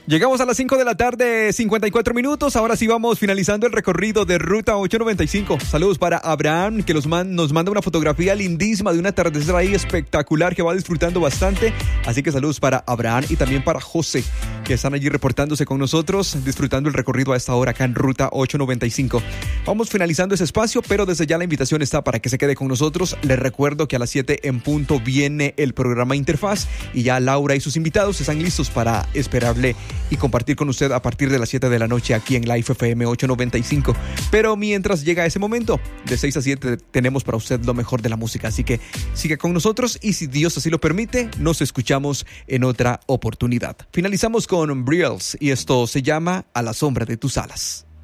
Llegamos a las 5 de la tarde, 54 minutos. Ahora sí vamos finalizando el recorrido de Ruta 895. Saludos para Abraham, que nos manda una fotografía lindísima de un atardecer ahí espectacular que va disfrutando bastante. Así que saludos para Abraham y también para José, que están allí reportándose con nosotros, disfrutando el recorrido a esta hora acá en Ruta 895. Vamos finalizando ese espacio, pero desde ya la invitación está para que se quede con nosotros. Les recuerdo que a las 7 en punto viene el programa Interfaz y ya Laura y sus invitados están listos para esperarle y compartir con usted a partir de las 7 de la noche aquí en Life FM 895. Pero mientras llega ese momento, de 6 a 7 tenemos para usted lo mejor de la música. Así que siga con nosotros y si Dios así lo permite, nos escuchamos en otra oportunidad. Finalizamos con Briels y esto se llama A la sombra de tus alas.